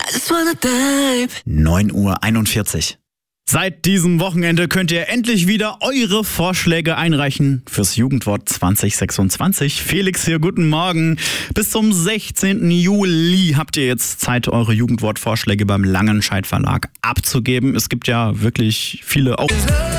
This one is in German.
just wanna dive. 9:41 Uhr. Seit diesem Wochenende könnt ihr endlich wieder eure Vorschläge einreichen fürs Jugendwort 2026. Felix hier, guten Morgen. Bis zum 16. Juli habt ihr jetzt Zeit, eure Jugendwortvorschläge beim Langenscheidt Verlag abzugeben. Es gibt ja wirklich viele auch.